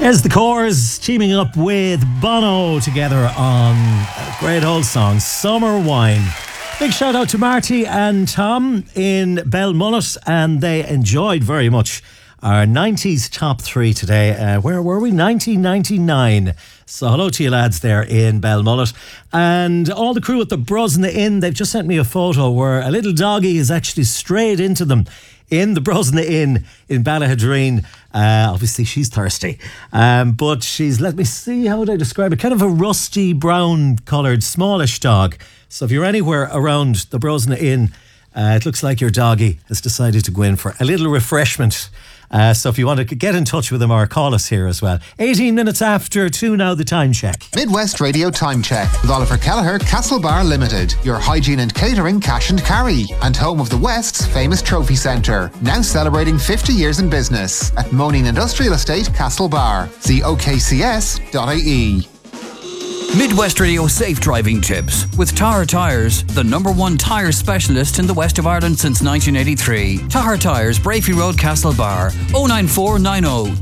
There's the Corrs teaming up with Bono together on a great old song, Summer Wine. Big shout out to Marty and Tom in Belmullet, and they enjoyed very much our 90s top three today. Where were we? 1999. So hello to you lads there in Belmullet. And all the crew at the Brosna Inn, they've just sent me a photo where a little doggy has actually strayed into them in the Brosna Inn in Ballahadreen. Obviously she's thirsty, but she's, let me see, how would I describe it, kind of a rusty brown coloured smallish dog. So if you're anywhere around the Brosna Inn, it looks like your doggy has decided to go in for a little refreshment. So if you want to get in touch with them or call us here as well. 18 minutes after 2 now, the time check. Midwest Radio Time Check with Oliver Kelleher, Castlebar Limited, your hygiene and catering cash and carry, and home of the West's famous trophy centre, now celebrating 50 years in business at Moaning Industrial Estate, Castlebar. See okcs.ie. Midwest Radio Safe Driving Tips with Tahar Tyres, the #1 tyre specialist in the west of Ireland since 1983. Tahar Tyres, Brafey Road, Castlebar, 09490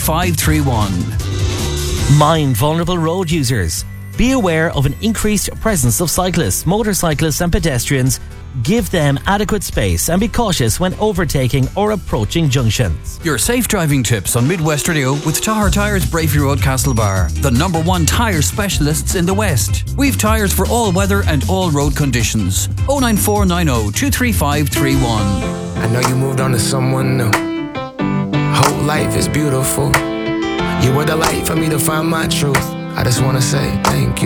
23531. Mind vulnerable road users. Be aware of an increased presence of cyclists, motorcyclists and pedestrians. Give them adequate space and be cautious when overtaking or approaching junctions. Your safe driving tips on Midwest Radio with Tahar Tyres, Brafey Road, Castlebar, the #1 tyre specialists in the West. We've tyres for all weather and all road conditions. 09490 23531. I know you moved on to someone new. Whole life is beautiful. You were the light for me to find my truth. I just wanna say thank you.